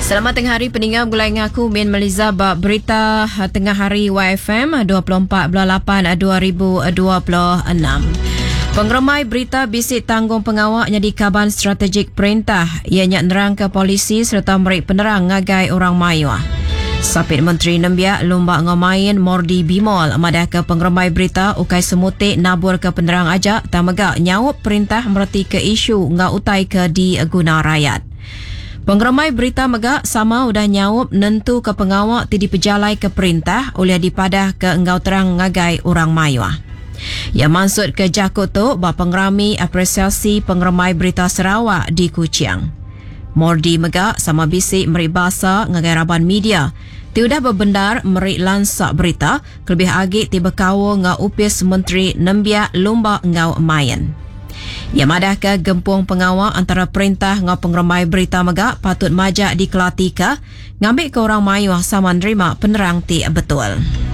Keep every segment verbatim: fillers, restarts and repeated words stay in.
Selamat tengah hari pendengar, mulai ngaku Min Meliza bab berita tengah hari Y F M dua puluh empat bulan lapan dua ribu dua puluh enam. Pengeremai berita bisik tanggung pengawaknya di Kaban Strategik Perintah. Ianya nerang ke polisi serta merik penerang ngagai orang Mayuah. Sapit Menteri Nembiak Lumba Ngomain Mordi Bimol madah ke pengeremai berita ukai semutik nabur ke penerang ajak tamagak nyawap perintah mereti ke isu ngau utai ke di guna rakyat. Pengeremai berita megak sama udah nyawap nentu ke pengawak ti dipejalai ke perintah oleh dipadah ke engau terang ngagai orang Mayuah. Yang maksud ke jakut tu bah pengerami apresiasi pengeremai berita Sarawak di Kuching. Mordi megak sama bisik merik bahasa ngagai raban media. Ti udah berbendar merik lansak berita kelebih agik ti berkawa ngau upis Menteri Nembiak Lumba ngau Mayan. Ia madah ke gempung pengawal antara perintah ngau pengeremai berita megak patut majak di Kelatika ngambil ke orang Mayuah sama nerima penerang ti betul.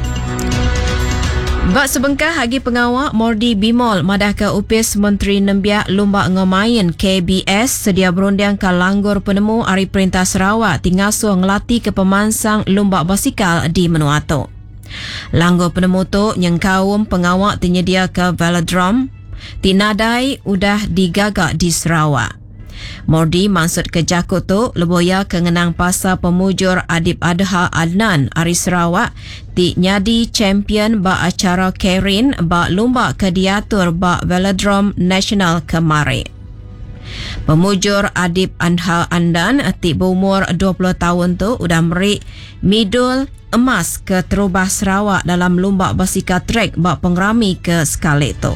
Bak sebengkah hagi pengawal Mordi Bimol madah ke upis Menteri Nembiak Lumba Ngomain K B S sedia berundang ke langgur penemu Hari Perintah Sarawak ti ngasuh ngelatih ke pemansang lumba basikal di Menuatu. Langgur penemu tu yang kaum pengawal ti nyedia ke velodrome tinadai udah digagak di Sarawak. Mordi maksud ke jakut tu leboya kengenang pasal pemujur Adib Adha Adnan Ari Sarawak ti nyadi champion ba acara Kerin ba lumba ke diatur ba Velodrome Nasional kemari. Pemujur Adib Adha Adnan ti berumur dua puluh tahun tu udah merik midul emas ke terubah Sarawak dalam lumba basikal trek ba pengerami ke sekali tu.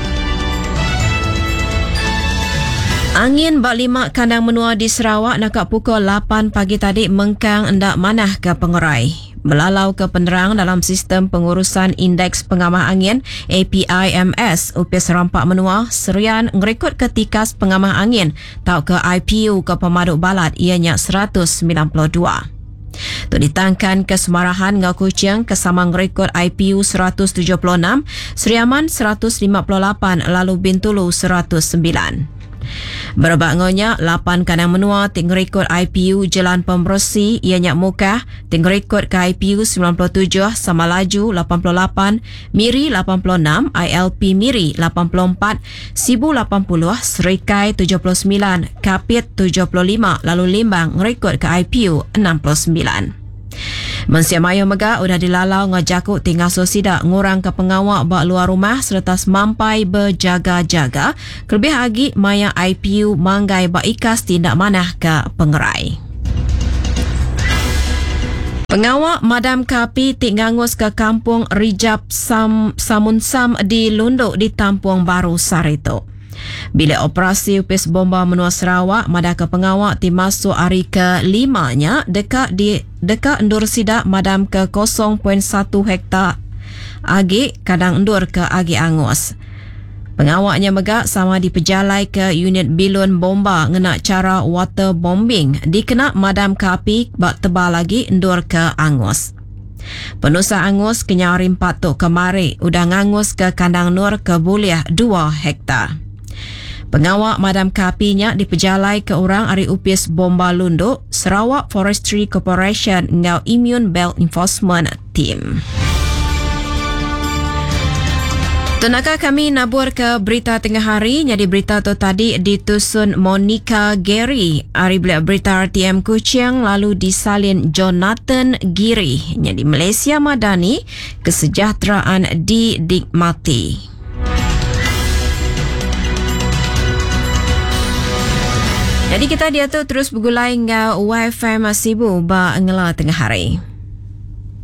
Angin bak lima kandang menua di Sarawak nakak pukul lapan pagi tadi mengkang endak manah ke pengerai. Belalau ke penerang dalam sistem pengurusan indeks pengamah angin A P I M S upis rampak menua serian ngerekod ke tikas pengamah angin tau ke I P U ke pemaduk balat ianya seratus sembilan puluh dua. Tu ditangkan ke Semarahan ngau Kuching kesamang rekod I P U seratus tujuh puluh enam, Seriaman seratus lima puluh lapan lalu Bintulu seratus sembilan. Berebak ngonya lapan kandang menua tinggal rekod I P U Jalan Pembersih ianya Mukah tinggal rekod ke I P U sembilan puluh tujuh sama laju lapan puluh lapan, Miri lapan puluh enam, I L P Miri lapan puluh empat, Sibu lapan puluh, Serikai tujuh puluh sembilan, Kapit tujuh puluh lima lalu Limbang rekod ke I P U enam puluh sembilan. Mensia Maya Megak udah dilalau ngajakuk tinggal sosidak ngurang ke pengawak bak luar rumah serta semampai berjaga-jaga kelebih lagi maya I P U manggai bak ikas tindak manah ke pengerai. Pengawak Madam Kapi tik ngangus ke kampung Rijab Sam, Samunsam di Lunduk di Tampuang Baru Sarito. Bila operasi upis bomba menua Sarawak madah ke pengawak ti masuk hari ke limanya dekat di dekat endur sidak madam ke kosong perpuluhan satu hektar agi kadang endur ke agi angus. Pengawaknya megak sama dipejalai ke unit bilun bomba ngena cara water bombing dikena madam kapi bak tebal lagi endur ke angus. Penusa angus kenyarim patuk kemari udah ngangus ke kandang nur ke buliah dua hektar. Pengawak Madam Kapinya dipejalai ke orang Ari Upis Bomba Lunduk, Sarawak Forestry Corporation ngau Immune Belt Enforcement Team. Tunaka kami nabur ke berita tengah hari. Jadi berita tu tadi ditusun Monica Gary. Ari beliau berita R T M Kuching lalu disalin Jonathan Giri. Jadi Malaysia Madani, kesejahteraan dinikmati. Jadi kita dia tu terus bergulai dengan Y F M Sibu ba ngela tengah hari.